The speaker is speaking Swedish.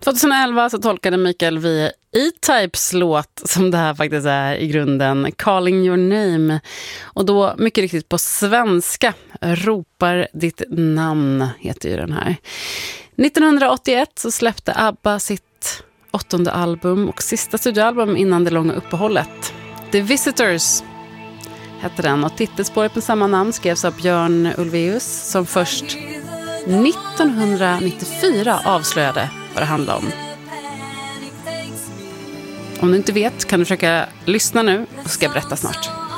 2011 så tolkade Mikael via E-Types låt, som det här faktiskt är i grunden, Calling Your Name. Och då mycket riktigt på svenska, Ropar ditt namn heter ju den här. 1981 så släppte ABBA sitt 8:e album och sista studioalbum innan det långa uppehållet. The Visitors hette den, och titelspåret med samma namn skrevs av Björn Ulvaeus, som först 1994 avslöjade vad det handlade om. Om du inte vet kan du försöka lyssna nu, och ska jag berätta snart.